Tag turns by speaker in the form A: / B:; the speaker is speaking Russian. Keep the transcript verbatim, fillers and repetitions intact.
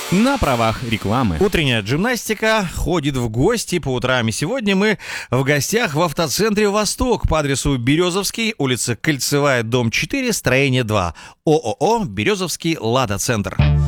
A: На правах рекламы.
B: Утренняя гимнастика ходит в гости по утрам. И сегодня мы в гостях в автоцентре «Восток» по адресу Березовский, улица Кольцевая, дом четыре, строение два. ООО «Березовский Лада Центр».